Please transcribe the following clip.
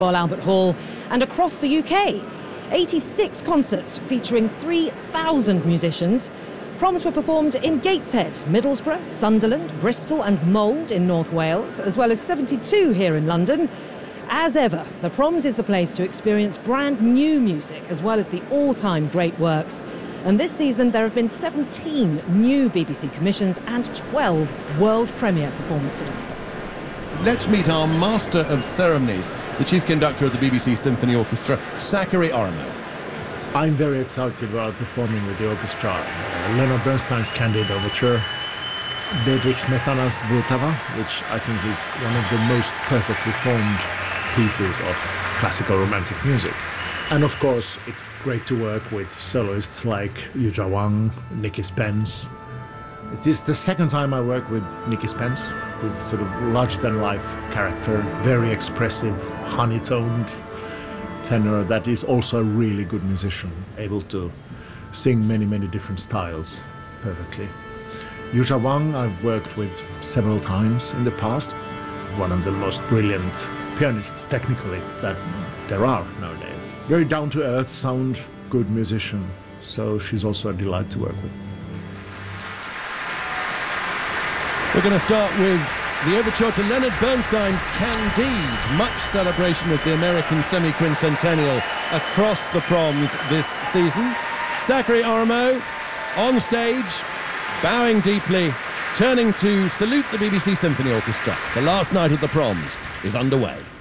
Royal Albert Hall and across the UK. 86 concerts featuring 3,000 musicians. Proms were performed in Gateshead, Middlesbrough, Sunderland, Bristol and Mold in North Wales, as well as 72 here in London. As ever, the Proms is the place to experience brand new music as well as the all-time great works. And this season there have been 17 new BBC commissions and 12 world premiere performances. Let's meet our master of ceremonies, the chief conductor of the BBC Symphony Orchestra, Zachary Aramo. I'm very excited about performing with the orchestra. Leonard Bernstein's Candide Overture, Bedřich Smetana's Vltava, which I think is one of the most perfectly formed pieces of classical romantic music. And of course, it's great to work with soloists like Yuja Wang, Nicky Spence. It is the second time I work with Nicky Spence, who's a sort of larger-than-life character, very expressive, honey-toned tenor that is also a really good musician, able to sing many, many different styles perfectly. Yuja Wang I've worked with several times in the past, one of the most brilliant pianists technically that there are nowadays. Very down-to-earth sound, good musician, so she's also a delight to work with. We're going to start with the overture to Leonard Bernstein's Candide, much celebration of the American semi-quincentennial across the Proms this season. Zachary Aramo on stage, bowing deeply, turning to salute the BBC Symphony Orchestra. The last night of the Proms is underway.